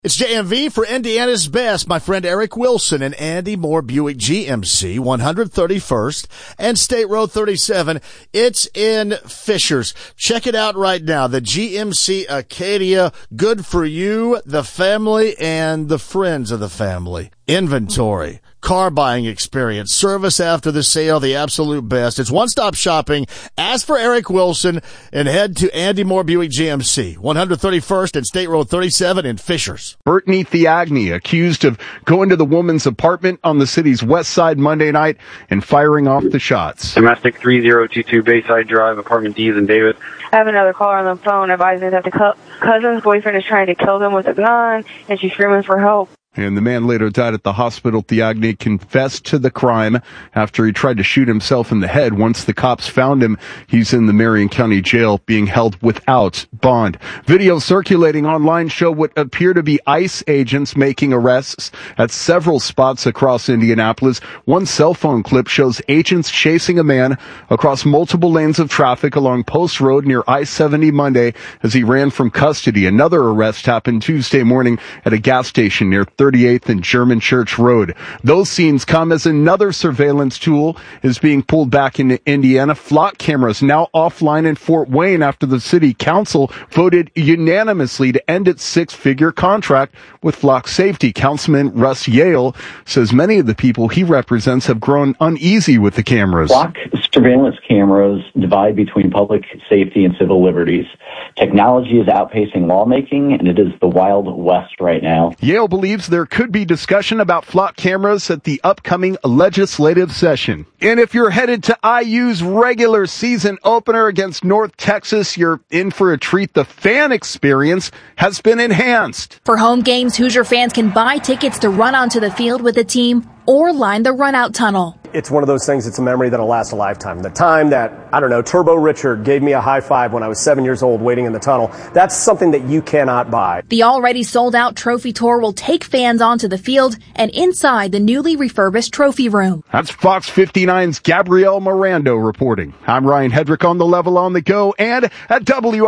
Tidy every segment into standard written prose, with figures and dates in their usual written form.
It's JMV for Indiana's Best. My friend Eric Wilson and Andy Moore Buick GMC, 131st and State Road 37. It's in Fishers. Check it out right now. The GMC Acadia, good for you, the family, and the friends of the family. Inventory, car buying experience, service after the sale, the absolute best. It's one-stop shopping. Ask for Eric Wilson and head to Andy Moore Buick GMC, 131st and State Road 37 in Fishers. Brittany Thiagny accused of going to the woman's apartment on the city's west side Monday night and firing off the shots. Domestic 3022 Bayside Drive, apartment D's in Davis. I have another caller on the phone advising that the cousin's boyfriend is trying to kill them with a gun, and she's screaming for help. And the man later died at the hospital. Thiagny confessed to the crime after he tried to shoot himself in the head. Once the cops found him, he's in the Marion County Jail being held without bond. Videos circulating online show what appear to be ICE agents making arrests at several spots across Indianapolis. One cell phone clip shows agents chasing a man across multiple lanes of traffic along Post Road near I-70 Monday as he ran from custody. Another arrest happened Tuesday morning at a gas station near 38th and German Church Road. Those scenes come as another surveillance tool is being pulled back into Indiana. Flock cameras now offline in Fort Wayne after the city council voted unanimously to end its six-figure contract with Flock Safety. Councilman Russ Yale says many of the people he represents have grown uneasy with the cameras. Flock surveillance cameras divide between public safety and civil liberties. Technology is outpacing lawmaking, and it is the Wild West right now. Yale believes there could be discussion about flock cameras at the upcoming legislative session. And if you're headed to IU's regular season opener against North Texas, you're in for a treat. The fan experience has been enhanced. For home games, Hoosier fans can buy tickets to run onto the field with the team or line the run-out tunnel. It's one of those things, it's a memory that'll last a lifetime. The time that, Turbo Richard gave me a high five when I was 7 years old waiting in the tunnel, that's something that you cannot buy. The already sold-out Trophy Tour will take fans onto the field and inside the newly refurbished trophy room. That's Fox 59's Gabrielle Mirando reporting. I'm Ryan Hedrick on The Level on the Go and at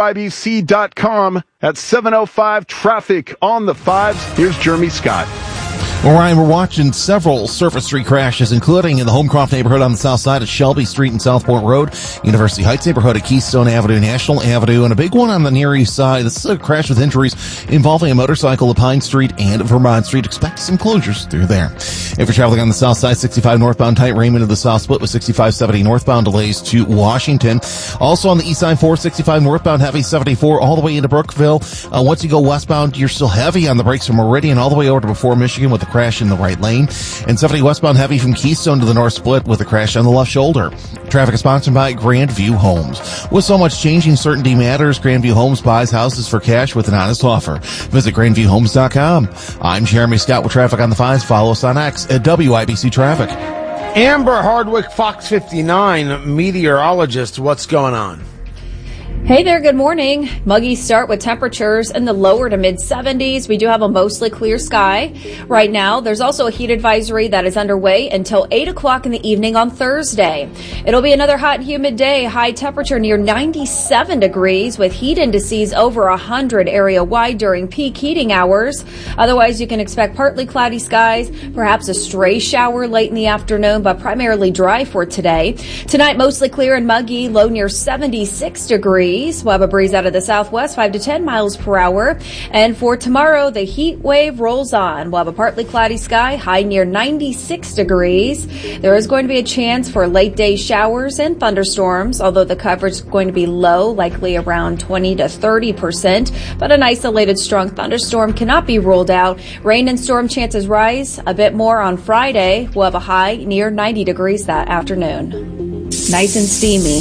WIBC.com at 7:05 traffic on the fives. Here's Jeremy Scott. Well, Ryan, we're watching several Surface Street crashes, including in the Homecroft neighborhood on the south side at Shelby Street and Southport Road, University Heights neighborhood at Keystone Avenue, National Avenue, and a big one on the Near East Side. This is a crash with injuries involving a motorcycle at Pine Street and Vermont Street. Expect some closures through there. If you're traveling on the south side, 65 northbound tight Raymond to the south split with 65-70 northbound delays to Washington. Also on the east side, 465 northbound heavy, 74 all the way into Brookville. Once you go westbound, you're still heavy on the brakes from Meridian all the way over to before Michigan with the crash in the right lane, and 70 westbound heavy from Keystone to the north split with a crash on the left shoulder. Traffic is sponsored by Grandview Homes. With so much changing, certainty matters. Grandview Homes buys houses for cash with an honest offer. Visit grandviewhomes.com. I'm Jeremy Scott with traffic on the fives. Follow us on X at WIBC Traffic. Amber Hardwick, Fox 59 meteorologist. What's going on? Hey there, good morning. Muggy start with temperatures in the lower to mid 70s. We do have a mostly clear sky right now. There's also a heat advisory that is underway until 8 o'clock in the evening on Thursday. It'll be another hot and humid day. High temperature near 97 degrees with heat indices over 100 area wide during peak heating hours. Otherwise, you can expect partly cloudy skies, perhaps a stray shower late in the afternoon, but primarily dry for today. Tonight, mostly clear and muggy, low near 76 degrees. We'll have a breeze out of the southwest, 5 to 10 miles per hour. And for tomorrow, the heat wave rolls on. We'll have a partly cloudy sky, high near 96 degrees. There is going to be a chance for late day showers and thunderstorms, although the coverage is going to be low, likely around 20 to 30%. But an isolated strong thunderstorm cannot be ruled out. Rain and storm chances rise a bit more on Friday. We'll have a high near 90 degrees that afternoon. Nice and steamy.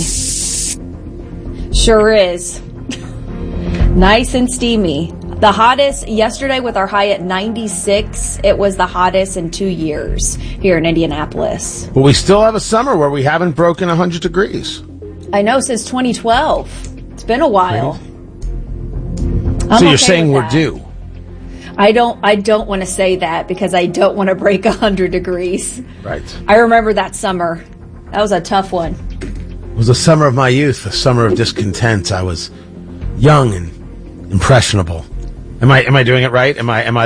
Sure is. Nice and steamy. The hottest yesterday with our high at 96. It was the hottest in 2 years here in Indianapolis. But we still have a summer where we haven't broken 100 degrees. I know, since 2012. It's been a while. So you're saying we're due? I don't want to say that because I don't want to break 100 degrees. Right. I remember that summer. That was a tough one. It was the summer of my youth, a summer of discontent. I was young and impressionable. Am I doing it right? Am I